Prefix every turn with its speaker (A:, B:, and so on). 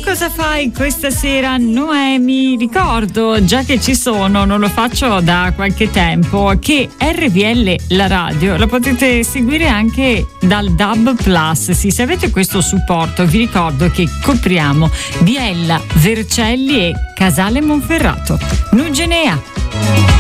A: cosa fai questa sera, Noemi? Ricordo, già che ci sono, non lo faccio da qualche tempo, che RPL la radio la potete seguire anche dal DAB Plus. Sì, se avete questo supporto, vi ricordo che copriamo Biella, Vercelli e Casale Monferrato. Nugenea.